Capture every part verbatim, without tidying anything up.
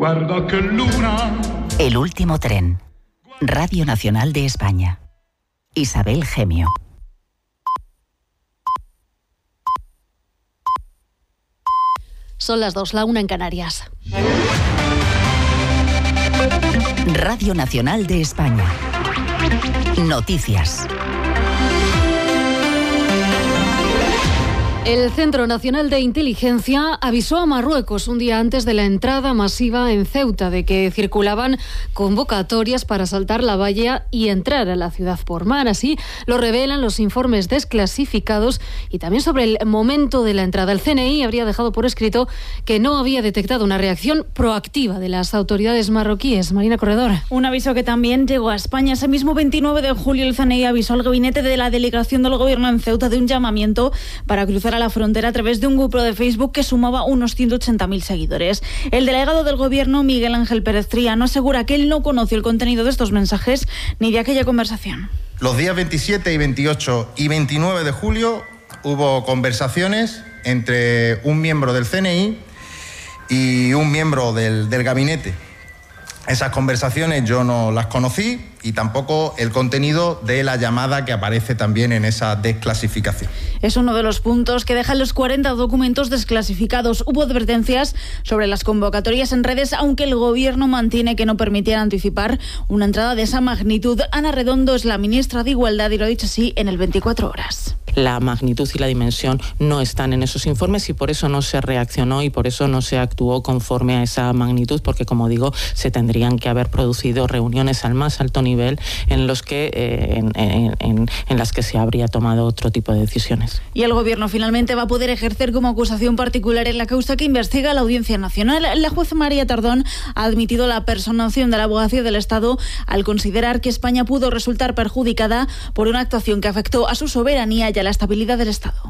Guarda que luna. El último tren. Radio Nacional de España. Isabel Gemio. Son las dos, la una en Canarias. Radio Nacional de España. Noticias. El Centro Nacional de Inteligencia avisó a Marruecos un día antes de la entrada masiva en Ceuta de que circulaban convocatorias para saltar la valla y entrar a la ciudad por mar. Así lo revelan los informes desclasificados y también sobre el momento de la entrada. El C N I habría dejado por escrito que no había detectado una reacción proactiva de las autoridades marroquíes. Marina Corredor. Un aviso que también llegó a España. Ese mismo veintinueve de julio el C N I avisó al gabinete de la delegación del gobierno en Ceuta de un llamamiento para cruzar a la frontera a través de un grupo de Facebook que sumaba unos ciento ochenta mil seguidores. El delegado del gobierno, Miguel Ángel Pérez Triano, asegura que él no conoció el contenido de estos mensajes ni de aquella conversación. Los días veintisiete y veintiocho y veintinueve de julio hubo conversaciones entre un miembro del C N I y un miembro del, del gabinete. Esas conversaciones yo no las conocí y tampoco el contenido de la llamada que aparece también en esa desclasificación. Es uno de los puntos que dejan los cuarenta documentos desclasificados. Hubo advertencias sobre las convocatorias en redes, aunque el gobierno mantiene que no permitían anticipar una entrada de esa magnitud. Ana Redondo es la ministra de Igualdad y lo ha dicho así en el veinticuatro horas. La magnitud y la dimensión no están en esos informes y por eso no se reaccionó y por eso no se actuó conforme a esa magnitud, porque, como digo, se tendrían que haber producido reuniones al más alto nivel en los que eh, en, en, en, en las que se habría tomado otro tipo de decisiones. Y el gobierno finalmente va a poder ejercer como acusación particular en la causa que investiga la Audiencia Nacional. La jueza María Tardón ha admitido la personación de la Abogacía del Estado al considerar que España pudo resultar perjudicada por una actuación que afectó a su soberanía y a la estabilidad del Estado.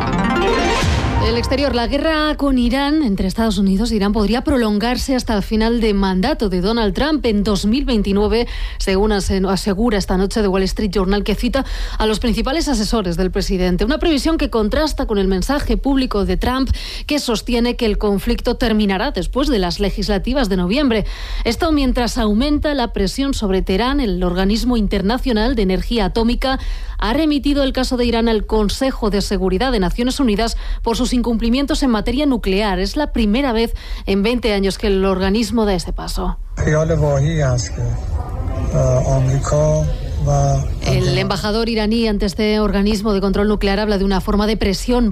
El exterior, la guerra con Irán, entre Estados Unidos e Irán, podría prolongarse hasta el final de mandato de Donald Trump en dos mil veintinueve, según asegura esta noche The Wall Street Journal, que cita a los principales asesores del presidente. Una previsión que contrasta con el mensaje público de Trump, que sostiene que el conflicto terminará después de las legislativas de noviembre. Esto mientras aumenta la presión sobre Teherán. El Organismo Internacional de Energía Atómica ha remitido el caso de Irán al Consejo de Seguridad de Naciones Unidas por sus incumplimientos en materia nuclear. Es la primera vez en veinte años que el organismo da este paso. El embajador iraní ante este organismo de control nuclear habla de una forma de presión